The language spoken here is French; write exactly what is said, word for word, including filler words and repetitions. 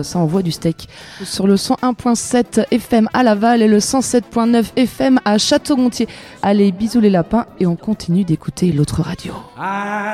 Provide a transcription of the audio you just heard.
ça envoie du steak. Sur le cent un virgule sept F M à Laval et le cent sept virgule neuf F M à Château-Gontier. Allez, bisous les lapins et on continue d'écouter l'autre radio.